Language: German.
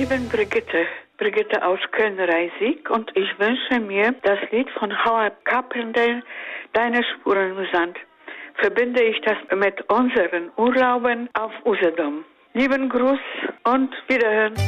Lieben Brigitte aus Köln-Reisig, und ich wünsche mir das Lied von Howard Carpendale, Deine Spuren im Sand. Verbinde ich das mit unseren Urlauben auf Usedom. Lieben Gruß und Wiederhören.